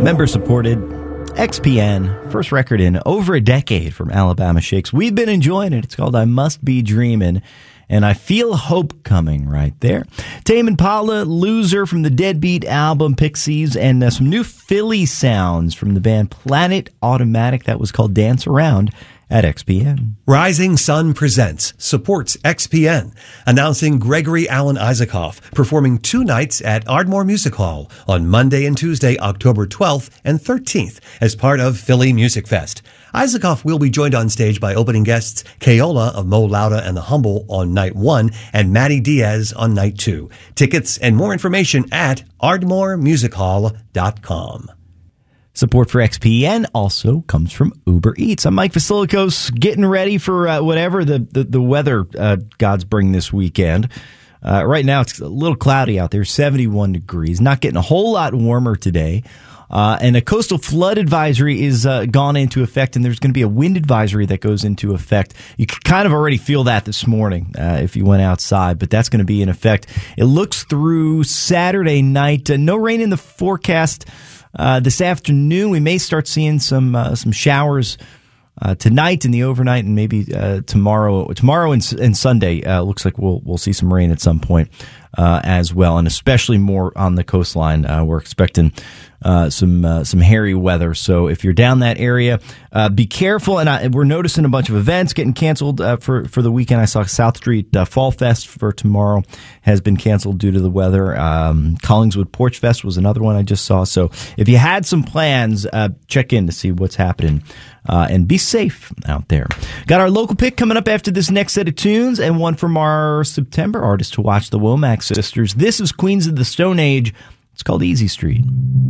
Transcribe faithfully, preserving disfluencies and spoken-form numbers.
Member-supported X P N, first record in over a decade from Alabama Shakes. We've been enjoying it. It's called I Must Be Dreamin', and I feel hope coming right there. Tame Impala, Loser from the Deadbeat album, Pixies, and uh, some new Philly sounds from the band Planet Automatic. That was called Dance Around at X P N. Rising Sun Presents supports X P N, announcing Gregory Alan Isaacoff performing two nights at Ardmore Music Hall on Monday and Tuesday, October twelfth and thirteenth, as part of Philly Music Fest. Isaacoff will be joined on stage by opening guests Kayola of Mo Lauda and the Humble on night one and Matty Diaz on night two. Tickets and more information at ardmore music hall dot com. Support for X P N also comes from Uber Eats. I'm Mike Vasilikos, getting ready for uh, whatever the, the, the weather uh, gods bring this weekend. Uh, right now, it's a little cloudy out there, seventy-one degrees. Not getting a whole lot warmer today. Uh, and a coastal flood advisory is uh, gone into effect, and there's going to be a wind advisory that goes into effect. You can kind of already feel that this morning uh, if you went outside, but that's going to be in effect. It looks through Saturday night. Uh, no rain in the forecast. Uh, this afternoon, we may start seeing some uh, some showers uh, tonight in the overnight, and maybe uh, tomorrow. Tomorrow and, and Sunday uh, looks like we'll we'll see some rain at some point uh, as well, and especially more on the coastline. Uh, we're expecting uh, some uh, some hairy weather. So if you're down that area, uh, be careful. And I, we're noticing a bunch of events getting canceled uh, for for the weekend. I saw South Street uh, Fall Fest for tomorrow has been canceled due to the weather. Um, Collingswood Porch Fest was another one I just saw. So if you had some plans, uh, check in to see what's happening. Uh, and be safe out there. Got our local pick coming up after this next set of tunes, and one from our September artist to watch, the Womack Sisters. This is Queens of the Stone Age. It's called Easy Street.